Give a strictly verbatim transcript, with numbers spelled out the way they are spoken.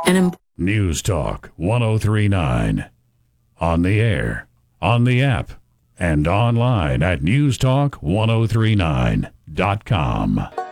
an important News Talk one oh three point nine. On the air, on the app, and online at news talk ten thirty-nine dot com.